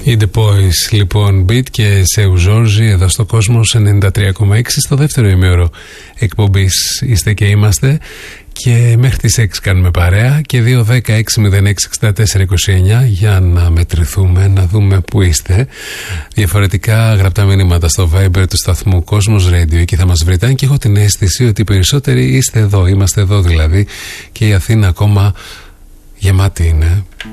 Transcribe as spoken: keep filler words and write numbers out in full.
Οι The Boys, λοιπόν, Beat και Seu Jorge εδώ στο Κόσμος ενενήντα τρία κόμμα έξι, στο δεύτερο ημίωρο εκπομπής είστε και είμαστε, και μέχρι τις έξι κάνουμε παρέα, και δύο δέκα έξι μηδέν έξι εξήντα τέσσερα είκοσι εννιά για να μετρηθούμε, να δούμε που είστε. Διαφορετικά γραπτά μηνύματα στο Viber του σταθμού Κόσμος Radio, εκεί θα μας βρείτε, και έχω την αίσθηση ότι οι περισσότεροι είστε εδώ, είμαστε εδώ δηλαδή, και η Αθήνα ακόμα γεμάτη είναι.